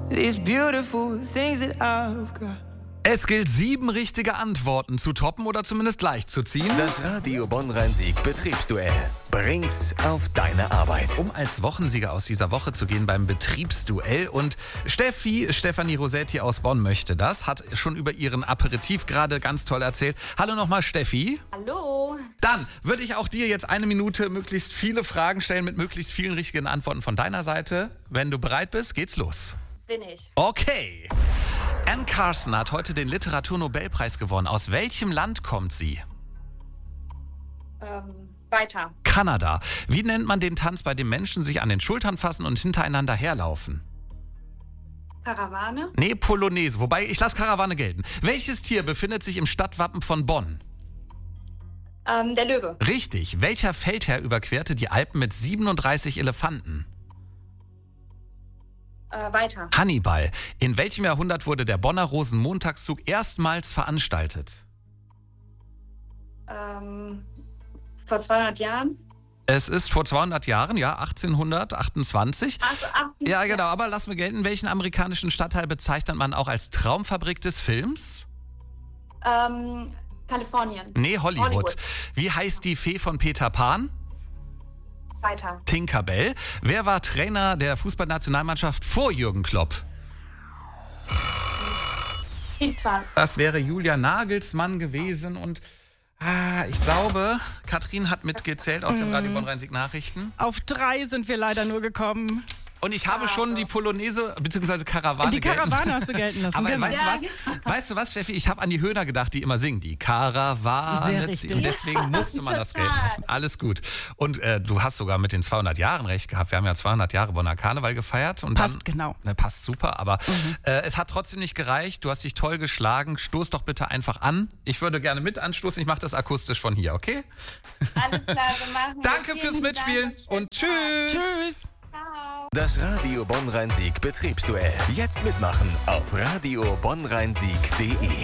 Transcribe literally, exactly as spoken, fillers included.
these beautiful things that I've got. Es gilt, sieben richtige Antworten zu toppen oder zumindest leicht zu ziehen. Das Radio Bonn-Rhein-Sieg Betriebsduell. Bring's auf deine Arbeit. Um als Wochensieger aus dieser Woche zu gehen beim Betriebsduell. Und Steffi, Stefanie Rosetti aus Bonn möchte das, hat schon über ihren Aperitif gerade ganz toll erzählt. Hallo nochmal Steffi. Hallo. Dann würde ich auch dir jetzt eine Minute möglichst viele Fragen stellen mit möglichst vielen richtigen Antworten von deiner Seite. Wenn du bereit bist, geht's los. Bin ich. Okay. Anne Carson hat heute den Literaturnobelpreis gewonnen. Aus welchem Land kommt sie? Ähm, weiter. Kanada. Wie nennt man den Tanz, bei dem Menschen sich an den Schultern fassen und hintereinander herlaufen? Karawane. Nee, Polonaise. Wobei, ich lasse Karawane gelten. Welches Tier befindet sich im Stadtwappen von Bonn? Ähm, der Löwe. Richtig. Welcher Feldherr überquerte die Alpen mit siebenunddreißig Elefanten? Äh, weiter. Hannibal. In welchem Jahrhundert wurde der Bonner Rosenmontagszug erstmals veranstaltet? Ähm, vor zweihundert Jahren. Es ist vor zweihundert Jahren, ja, achtzehnhundertachtundzwanzig. Also, ach, Ja, genau, aber lass mir gelten, welchen amerikanischen Stadtteil bezeichnet man auch als Traumfabrik des Films? Ähm, Kalifornien. Nee, Hollywood. Hollywood. Wie heißt die Fee von Peter Pan? Weiter. Tinkerbell. Wer war Trainer der Fußballnationalmannschaft vor Jürgen Klopp? Vielzahl. Das wäre Julia Nagelsmann gewesen und ah, ich glaube, Katrin hat mitgezählt aus den Radio Bonn-Rhein-Sieg Nachrichten. Auf drei sind wir leider nur gekommen. Und ich habe schon die Polonaise bzw. Karawane Die Karawane gelten. hast du gelten lassen. Aber genau. weißt, du was, weißt du was, Steffi? Ich habe an die Höhner gedacht, die immer singen. Die Karawane. Sehr richtig. Und deswegen musste man das gelten lassen. Alles gut. Und äh, du hast sogar mit den zweihundert Jahren recht gehabt. Wir haben ja zweihundert Jahre Bonner Karneval gefeiert. Und Passt, dann, genau. Ne, passt super. Aber mhm. äh, es hat trotzdem nicht gereicht. Du hast dich toll geschlagen. Stoß doch bitte einfach an. Ich würde gerne mit anstoßen. Ich mache das akustisch von hier, okay? Alles klar, wir machen. Danke fürs Mitspielen und tschüss. Tschüss. Ciao. Das Radio Bonn-Rhein-Sieg Betriebsduell. Jetzt mitmachen auf radio bonn rhein sieg punkt de.